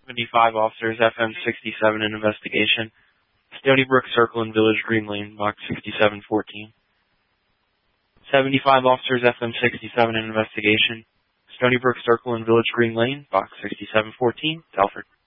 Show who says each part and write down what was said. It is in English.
Speaker 1: 75 officers, FM 67 in investigation. Stony Brook Circle and Village Green Lane, box 6714. 75 officers, FM 67 in investigation. Stony Brook Circle and Village Green Lane, box 6714, Telford.